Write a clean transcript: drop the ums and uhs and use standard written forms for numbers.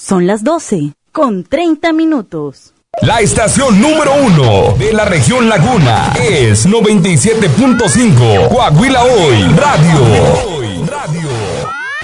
Son las 12:30. La estación número 1 de la región Laguna es 97.5 Coahuila Hoy Radio.